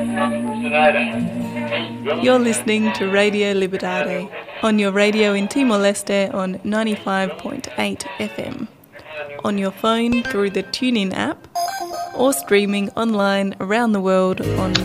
You're listening to Radio Libertad on your radio in Timor-Leste on 95.8 FM, on your phone through the TuneIn app, or streaming online around the world on